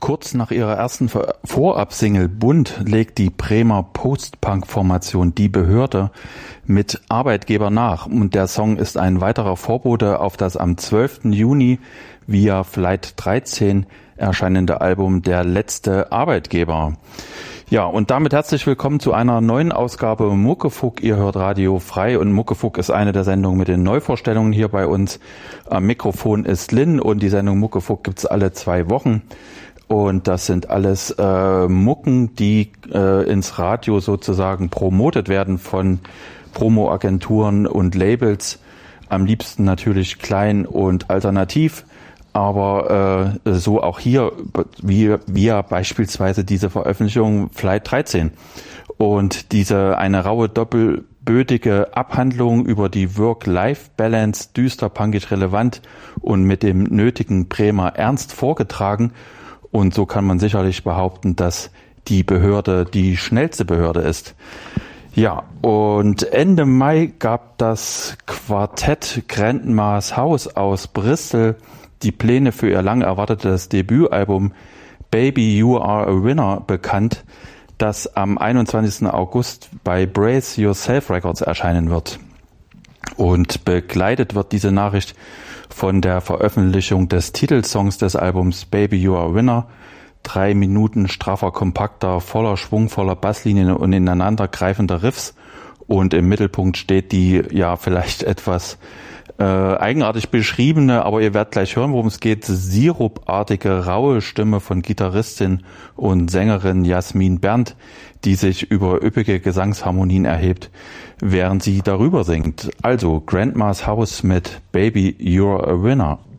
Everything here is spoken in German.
Kurz nach ihrer ersten Vorab-Single Bunt legt die Bremer Post-Punk-Formation Die Behörde mit Arbeitgeber nach. Und der Song ist ein weiterer Vorbote auf das am 12. Juni via Flight 13 erscheinende Album Der letzte Arbeitgeber. Ja, und damit herzlich willkommen zu einer neuen Ausgabe Muckefuck. Ihr hört Radio frei und Muckefuck ist eine der Sendungen mit den Neuvorstellungen hier bei uns. Am Mikrofon ist Lynn und die Sendung Muckefuck gibt's alle 2 Wochen. Und das sind alles Mucken, die ins Radio sozusagen promotet werden von Promoagenturen und Labels. Am liebsten natürlich klein und alternativ. Aber so auch hier, wie beispielsweise diese Veröffentlichung Flight 13. Und eine raue, doppelbödige Abhandlung über die Work-Life-Balance, düster, punkig, relevant und mit dem nötigen Bremer Ernst vorgetragen. Und so kann man sicherlich behaupten, dass die Behörde die schnellste Behörde ist. Ja, und Ende Mai gab das Quartett Grandma's House aus Bristol die Pläne für ihr lang erwartetes Debütalbum Baby You Are a Winner bekannt, das am 21. August bei Brace Yourself Records erscheinen wird. Und begleitet wird diese Nachricht von der Veröffentlichung des Titelsongs des Albums Baby You Are a Winner. 3 Minuten straffer, kompakter, voller Schwung, voller Basslinien und ineinandergreifender Riffs. Und im Mittelpunkt steht die ja vielleicht etwas eigenartig beschriebene, aber ihr werdet gleich hören, worum es geht, sirupartige, raue Stimme von Gitarristin und Sängerin Jasmin Berndt, die sich über üppige Gesangsharmonien erhebt, während sie darüber singt. Also Grandma's House mit Baby You're a Winner.